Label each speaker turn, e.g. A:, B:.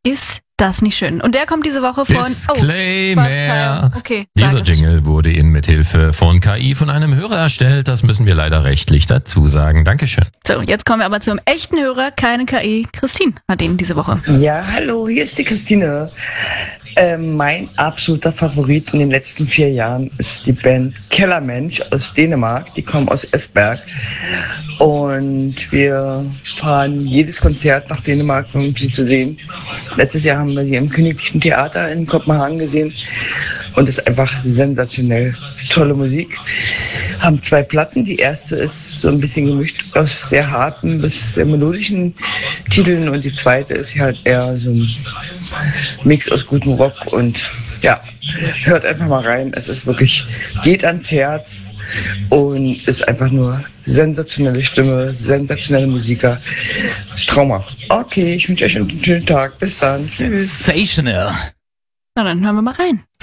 A: Ist das nicht schön? Und der kommt diese Woche von...
B: Disclaimer.
A: Okay,
B: Dieser Jingle wurde Ihnen mit Hilfe von KI von einem Hörer erstellt. Das müssen wir leider rechtlich dazu sagen. Dankeschön.
A: So, jetzt kommen wir aber zum echten Hörer, keine KI. Christine hat ihn diese Woche.
C: Ja, hallo, hier ist die Christine. Mein absoluter Favorit in den letzten 4 Jahren ist die Band Kellermensch aus Dänemark. Die kommen aus Esbjerg. Und wir fahren jedes Konzert nach Dänemark, um sie zu sehen. Letztes Jahr haben wir sie im Königlichen Theater in Kopenhagen gesehen. Und es ist einfach sensationell. Tolle Musik. Haben 2 Platten. Die erste ist so ein bisschen gemischt aus sehr harten bis sehr melodischen Titeln. Und die zweite ist halt eher so ein Mix aus gutem Rock. Und ja, hört einfach mal rein. Es ist wirklich, geht ans Herz und ist einfach nur sensationelle Stimme, sensationelle Musiker. Traumhaft. Okay, ich wünsche euch einen schönen Tag. Bis dann. Tschüss.
D: Sensational.
A: Na dann hören wir mal rein.